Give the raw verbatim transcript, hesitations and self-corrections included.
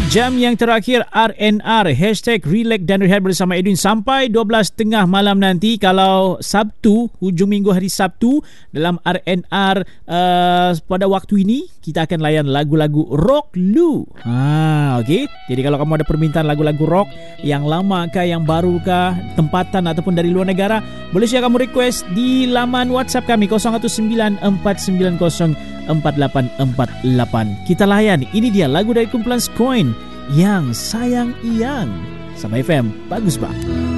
Jam yang terakhir R and R Hashtag Relax dan Rehat bersama Edwin sampai dua belas tiga puluh malam nanti. Kalau Sabtu, hujung minggu hari Sabtu, dalam R and R uh, pada waktu ini kita akan layan lagu-lagu rock lu. Ha, okey. Jadi kalau kamu ada permintaan lagu-lagu rock yang lama kah, yang baru kah, tempatan ataupun dari luar negara, boleh siap kamu request di laman WhatsApp kami kosong satu sembilan empat sembilan kosong empat lapan empat lapan. Kita layan. Ini dia lagu dari kumpulan Skoin, Yang Sayang Iyang. Sama F M, bagus bang.